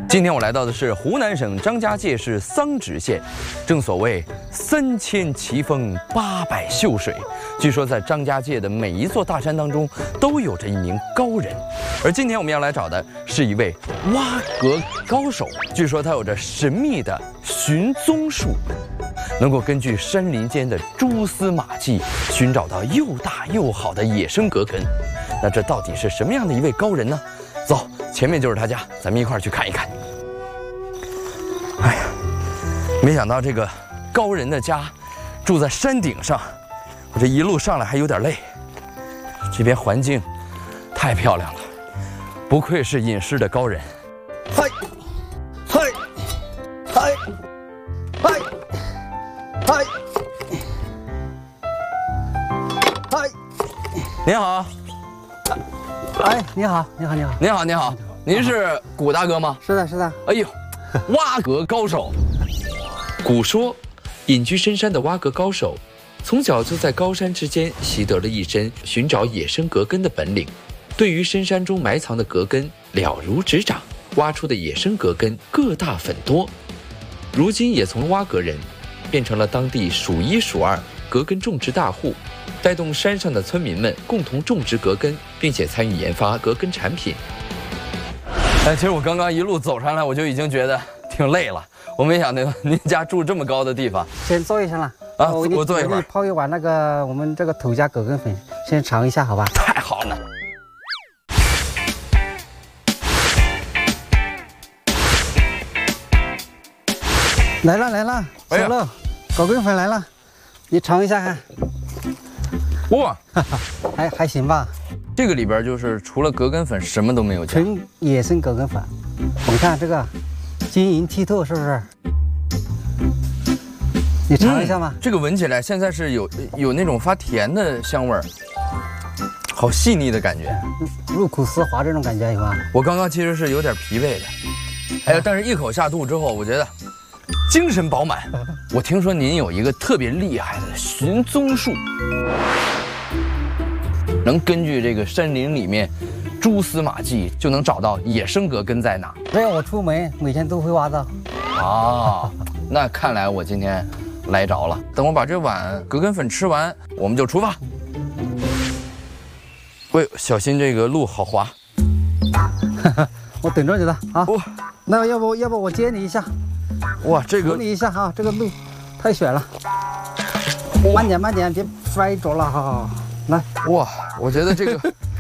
今天我来到的是湖南省张家界市桑植县，正所谓3000奇峰800秀水，据说在张家界的每一座大山当中都有着一名高人，而今天我们要来找的是一位挖格高手，据说他有着神秘的寻踪术，能够根据山林间的蛛丝马迹寻找到又大又好的野生葛根。那这到底是什么样的一位高人呢？走，前面就是他家，咱们一块儿去看一看。哎呀，没想到这个高人的家住在山顶上，我这一路上来还有点累。这边环境太漂亮了，不愧是隐士的高人。嗨，嗨，嗨，嗨，嗨，嗨，您好。 哎，你好，你好，你好， 您好，您好，您是古大哥吗？ 是的，是的。 哎呦，挖格高手。 古说，隐居深山的挖格高手，从小就在高山之间习得了一身寻找野生葛根的本领，对于深山中埋藏的葛根了如指掌，挖出的野生葛根个大粉多。如今也从挖格人变成了当地数1数2葛根种植大户，带动山上的村民们共同种植葛根，并且参与研发葛根产品。 哎，其实我刚刚一路走上来，我就已经觉得挺累了。我没想到您家住这么高的地方。 先坐一下了啊，我坐一会儿。 泡一碗那个我们这个土家葛根粉，先尝一下，好吧？ 太好了。 来了来了，小乐，葛根粉来了，你尝一下看。 哇， 还行吧。 这个里边就是除了葛根粉什么都没有加， 纯野生葛根粉。你看这个晶莹剔透，是不是？你尝一下吧。 这个闻起来现在是有那种发甜的香味儿，好细腻的感觉， 入口丝滑这种感觉有吗？ 我刚刚其实是有点疲惫的，哎呀，但是一口下肚之后，我觉得精神饱满。我听说您有一个特别厉害的寻踪术，能根据这个山林里面蛛丝马迹就能找到野生葛根在哪。 只要我出门，每天都会挖到。 啊，那看来我今天来着了。等我把这碗葛根粉吃完，我们就出发。喂，小心这个路好滑。 我等着你的啊。 哇， 那要不我接你一下？ 哇，这个扶你一下哈，这个路太险了。慢点慢点，别摔着了哈。来， 哇，我觉得这个